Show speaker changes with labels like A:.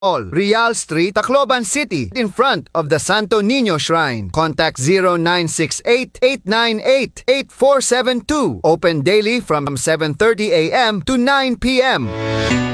A: Real Street, Tacloban City, in front of the Santo Niño Shrine. Contact 0968-898-8472. Open daily from 7:30 a.m. to 9 p.m.